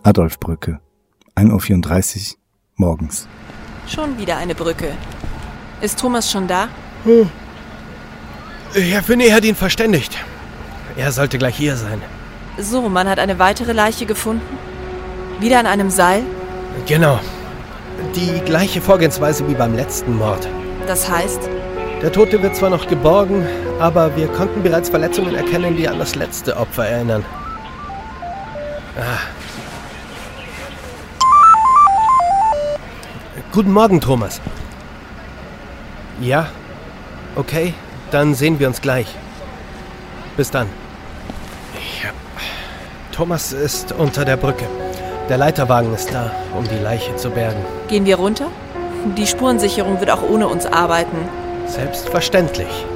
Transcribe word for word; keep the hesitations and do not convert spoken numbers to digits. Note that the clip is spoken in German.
Adolfbrücke, ein Uhr vierunddreißig morgens. Schon wieder eine Brücke. Ist Thomas schon da? Hm. Herr Finney hat ihn verständigt. Er sollte gleich hier sein. So, man hat eine weitere Leiche gefunden? Wieder an einem Seil? Genau. Die gleiche Vorgehensweise wie beim letzten Mord. Das heißt? Der Tote wird zwar noch geborgen, aber wir konnten bereits Verletzungen erkennen, die an das letzte Opfer erinnern. Ah. Guten Morgen, Thomas. Ja? Okay, dann sehen wir uns gleich. Bis dann. Ja. Thomas ist unter der Brücke. Der Leiterwagen ist da, um die Leiche zu bergen. Gehen wir runter? Die Spurensicherung wird auch ohne uns arbeiten. Selbstverständlich.